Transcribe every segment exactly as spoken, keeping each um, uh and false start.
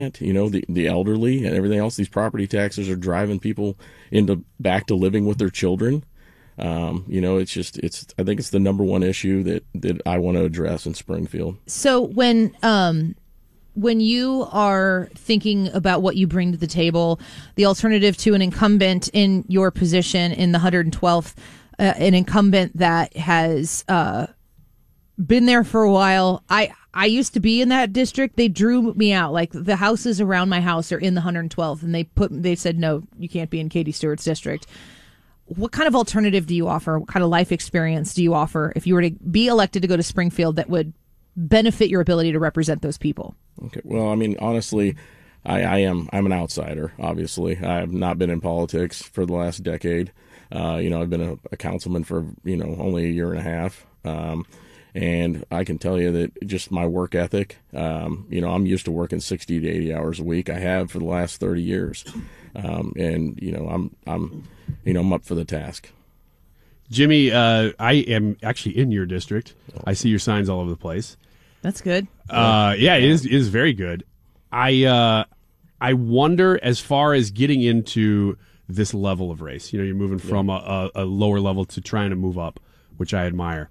You know, the the elderly and everything else. These property taxes are driving people into back to living with their children. Um, you know, it's just it's. I think it's the number one issue that, that I want to address in Springfield. So when um, when you are thinking about what you bring to the table, the alternative to an incumbent in your position in the one hundred twelfth, uh, an incumbent that has uh, been there for a while, I. I used to be in that district. They drew me out. Like, the houses around my house are in the one hundred twelfth, and they put they said, no, you can't be in Katie Stewart's district. What kind of alternative do you offer? What kind of life experience do you offer if you were to be elected to go to Springfield that would benefit your ability to represent those people? Okay. Well, I mean, honestly, I, I am I'm an outsider, obviously. I have not been in politics for the last decade. Uh, you know, I've been a, a councilman for, you know, only a year and a half. Um And I can tell you that just my work ethic, um, you know, I'm used to working sixty to eighty hours a week. I have for the last thirty years. Um, and, you know, I'm, I'm, you know, I'm up for the task. Jimmy, uh, I am actually in your district. I see your signs all over the place. That's good. Uh, yeah, it is, it is very good. I, uh, I wonder, as far as getting into this level of race, you know, you're moving from a, a, a lower level to trying to move up, which I admire.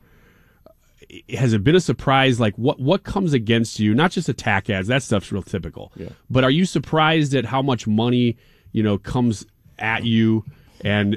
Has it been a surprise, like what, what comes against you? Not just attack ads, that stuff's real typical. Yeah. But are you surprised at how much money, you know, comes at you? And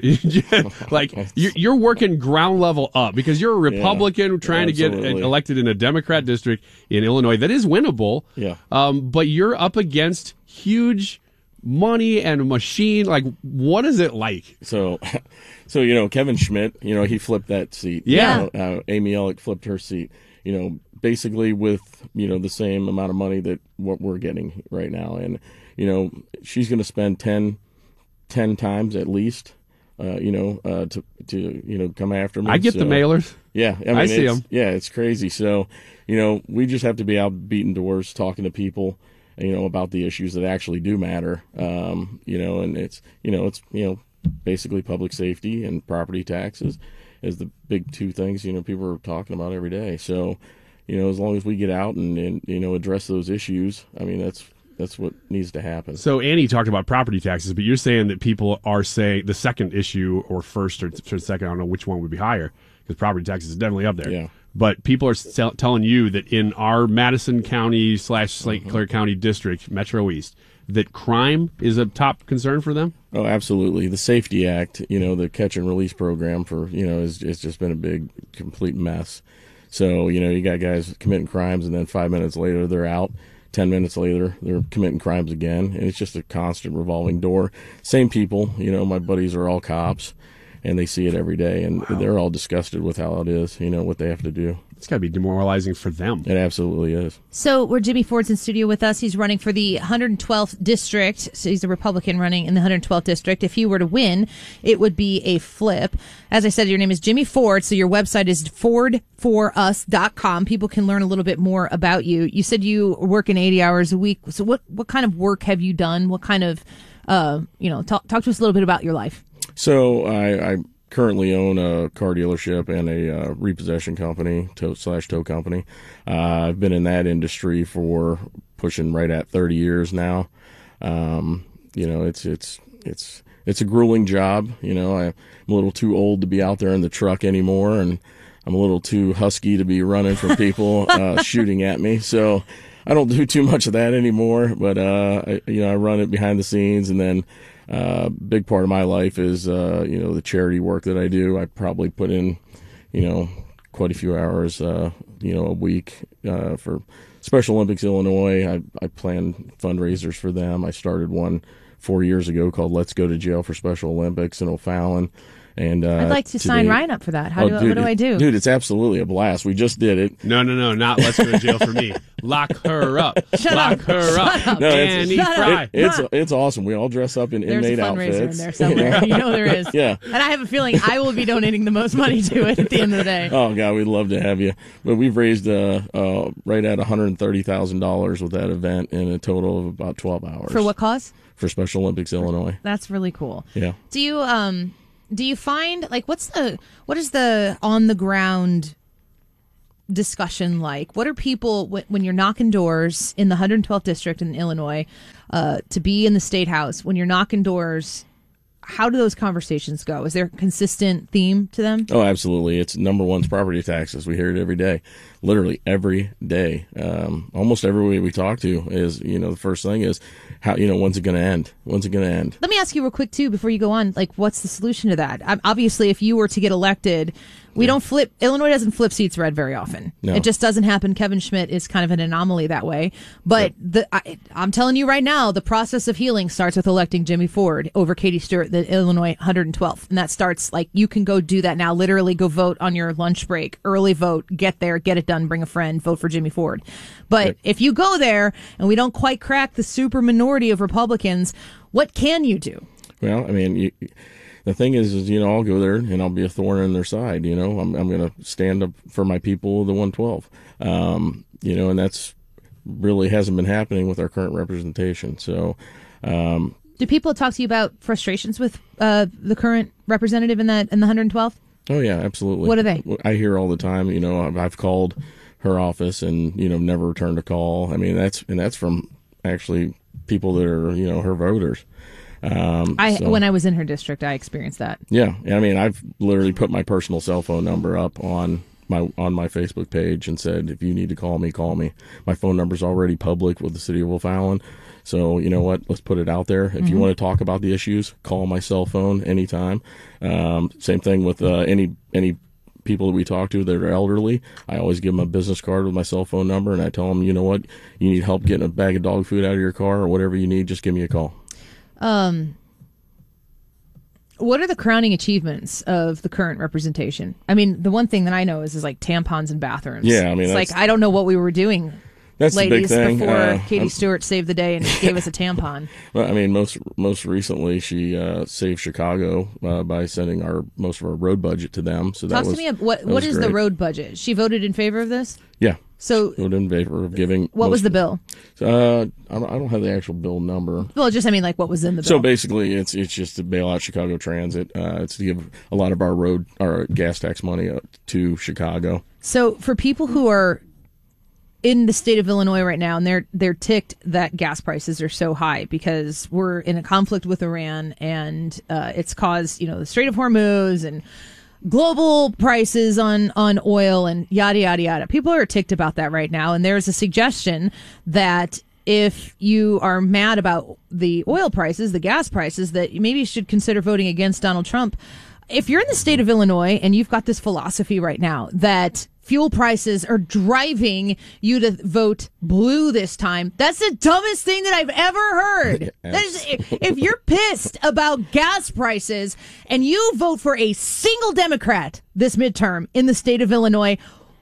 like you're, you're working ground level up because you're a Republican yeah, trying to get absolutely. elected in a Democrat district in Illinois that is winnable. Yeah. Um, but you're up against huge money and a machine. Like, what is it like? So, so you know, Kevin Schmidt, you know, he flipped that seat. Yeah. You know, uh, Amy Ellick flipped her seat. You know, basically with you know the same amount of money that what we're getting right now, and you know, she's going to spend ten, ten times at least. Uh, you know, uh, to to you know come after me. I get so, the mailers. Yeah, I, mean, I see it's, them. Yeah, it's crazy. So, you know, we just have to be out beating doors, talking to people, you know, about the issues that actually do matter. Um, you know, and it's, you know, it's, you know, basically public safety and property taxes is the big two things, you know, people are talking about every day. So, you know, as long as we get out and, and you know, address those issues, I mean, that's, that's what needs to happen. So Annie talked about property taxes, but you're saying that people are saying the second issue or first or, or second, I don't know which one would be higher, because property taxes is definitely up there. Yeah. But people are tell, telling you that in our Madison County slash Saint Clair County district, Metro East, that crime is a top concern for them? Oh, absolutely. The Safety Act, you know, the catch and release program for, you know, is it's just been a big, complete mess. So, you know, you got guys committing crimes and then five minutes later they're out. Ten minutes later, they're committing crimes again, and it's just a constant revolving door. Same people, you know, my buddies are all cops, and they see it every day, and wow. They're all disgusted with how it is, you know, what they have to do. It's got to be demoralizing for them. It absolutely is. So we're Jimmy Ford's in studio with us. He's running for the one hundred twelfth district. So he's a Republican running in the one hundred twelfth district. If he were to win, it would be a flip. As I said, your name is Jimmy Ford, so your website is ford for us dot com. People can learn a little bit more about you. You said you are working eighty hours a week. So what, what kind of work have you done? What kind of, uh, you know, talk, talk to us a little bit about your life. So I... I currently own a car dealership and a uh, repossession company, tow slash tow company. Uh, I've been in that industry for pushing right at thirty years now. Um, you know, it's it's it's it's a grueling job. You know, I, I'm a little too old to be out there in the truck anymore, and I'm a little too husky to be running from people uh, shooting at me. So I don't do too much of that anymore. But uh, I, you know, I run it behind the scenes, and then. A uh, big part of my life is, uh, you know, the charity work that I do. I probably put in, you know, quite a few hours, uh, you know, a week uh, for Special Olympics Illinois. I, I plan fundraisers for them. I started one four years ago called Let's Go to Jail for Special Olympics in O'Fallon. And uh, I'd like to today, sign Ryan up for that. How oh, do, dude, what do I do? Dude, it's absolutely a blast. We just did it. No, no, no, not Let's Go to Jail for me. Lock her up. Shut Lock up. her up. Shut up. No, it's, Annie it's, Fry. it, it's, it's awesome. We all dress up in There's inmate a fundraiser outfits. in there somewhere. You know there is. Yeah. And I have a feeling I will be donating the most money to it at the end of the day. Oh, God, we'd love to have you. But we've raised uh, uh, right at one hundred thirty thousand dollars with that event in a total of about twelve hours. For what cause? For Special Olympics Illinois. That's really cool. Yeah. Do you um do you find like what's the what is the on the ground discussion like? What are people, when, when you're knocking doors in the one hundred twelfth district in Illinois, uh, to be in the state house, when you're knocking doors, how do those conversations go? Is there a consistent theme to them? Oh, absolutely. It's number one's property taxes. We hear it every day, literally every day. Um, almost everybody we talk to is, you know, the first thing is, how, you know, when's it going to end? When's it going to end? Let me ask you real quick, too, before you go on, like, what's the solution to that? Um, obviously, if you were to get elected, we yeah. don't flip, Illinois doesn't flip seats red very often. No. It just doesn't happen. Kevin Schmidt is kind of an anomaly that way. But yep. the I, I'm telling you right now, the process of healing starts with electing Jimmy Ford over Katie Stewart, the Illinois one hundred twelfth. And that starts, like, you can go do that now. Literally go vote on your lunch break, early vote, get there, get it done, bring a friend, vote for Jimmy Ford. But yep. if you go there and we don't quite crack the super minority of Republicans, what can you do? Well, I mean, you, the thing is, is, you know, I'll go there and I'll be a thorn in their side. You know, I'm, I'm going to stand up for my people, the one twelve. Um, you know, and that's really hasn't been happening with our current representation. So, um, do people talk to you about frustrations with uh, the current representative in that in the one hundred twelfth? Oh yeah, absolutely. What are they? I hear all the time. You know, I've, I've called her office and, you know, never returned a call. I mean, that's and that's from actually people that are, you know, her voters. Um, I so, when I was in her district, I experienced that. Yeah, I mean, I've literally put my personal cell phone number up on my on my Facebook page and said, if you need to call me, call me. My phone number's already public with the city of Wolf Allen. So, you know what, let's put it out there. If mm-hmm. you want to talk about the issues, call my cell phone anytime. Um, same thing with uh, any any people that we talk to that are elderly. I always give them a business card with my cell phone number, and I tell them, you know what, you need help getting a bag of dog food out of your car or whatever you need, just give me a call. Um, what are the crowning achievements of the current representation? I mean, the one thing that I know is is like tampons and bathrooms. Yeah, I mean, it's like I don't know what we were doing. That's ladies the big thing. Before uh, Katie I'm, Stewart saved the day and gave us a tampon. Well, I mean, most most recently she uh, saved Chicago uh, by sending our most of our road budget to them. So that Talk was, to me. What what is great. the road budget? She voted in favor of this. Yeah. So she voted in favor of giving. What most, was the bill? Uh, I don't, I don't have the actual bill number. Well, just I mean, like what was in the bill? So basically, it's it's just to bail out Chicago Transit. Uh, it's to give a lot of our road our gas tax money up to Chicago. So for people who are in the state of Illinois right now, and they're they're ticked that gas prices are so high because we're in a conflict with Iran, and uh, it's caused, you know, the Strait of Hormuz and global prices on on oil and yada yada yada. People are ticked about that right now, and there's a suggestion that if you are mad about the oil prices, the gas prices, that maybe you should consider voting against Donald Trump. If you're in the state of Illinois and you've got this philosophy right now that fuel prices are driving you to vote blue this time, that's the dumbest thing that I've ever heard. That is, if you're pissed about gas prices and you vote for a single Democrat this midterm in the state of Illinois,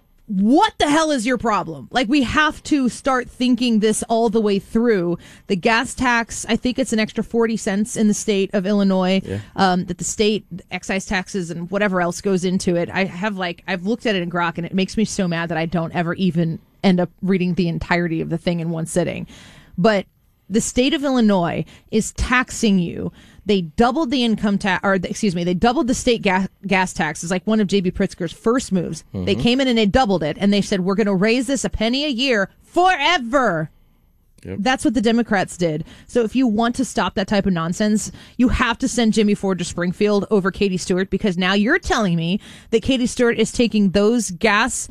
what the hell is your problem? Like, we have to start thinking this all the way through. The gas tax, I think it's an extra forty cents in the state of Illinois, yeah. um, that the state excise taxes and whatever else goes into it. I have like, I've looked at it in Grok and it makes me so mad that I don't ever even end up reading the entirety of the thing in one sitting. But the state of Illinois is taxing you. They doubled the income tax, or excuse me, they doubled the state ga- gas tax. It's like one of J B Pritzker's first moves. Mm-hmm. They came in and they doubled it, and they said, we're going to raise this a penny a year forever. Yep. That's what the Democrats did. So if you want to stop that type of nonsense, you have to send Jimmy Ford to Springfield over Katie Stewart, because now you're telling me that Katie Stewart is taking those gas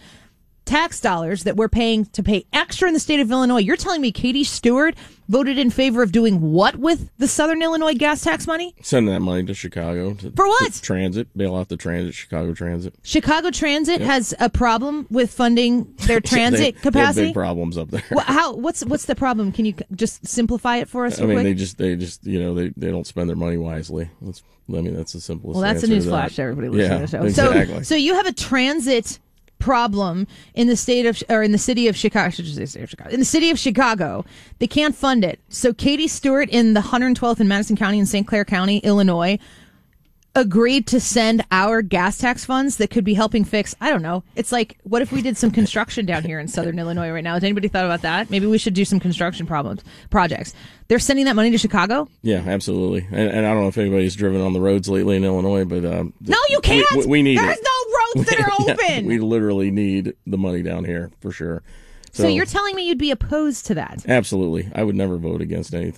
tax dollars that we're paying to pay extra in the state of Illinois. You're telling me Katie Stewart voted in favor of doing what with the Southern Illinois gas tax money? Sending that money to Chicago. To, For what? To transit, bail out the transit, Chicago Transit. Chicago Transit yep. has a problem with funding their transit they, capacity? They have big problems up there. Well, how? What's what's the problem? Can you just simplify it for us real I mean, quick? they just, they just, you know, they, they don't spend their money wisely. That's, I mean, that's the simplest Well, that's a answer newsflash to, to everybody listening yeah, to the show. Exactly. So, so you have a transit problem in the state of, or in the city of Chicago, I should just say state of Chicago, in the city of Chicago. They can't fund it. So Katie Stewart in the one hundred twelfth in Madison County and Saint Clair County, Illinois, agreed to send our gas tax funds that could be helping fix, I don't know, it's like, what if we did some construction down here in Southern Illinois right now? Has anybody thought about that? Maybe we should do some construction problems, projects. They're sending that money to Chicago? Yeah, absolutely. And, and I don't know if anybody's driven on the roads lately in Illinois, but um, no, you can't. We, we need There's it. no boats that are Yeah, open. we literally need the money down here for sure. So, so you're telling me you'd be opposed to that? Absolutely. I would never vote against anything.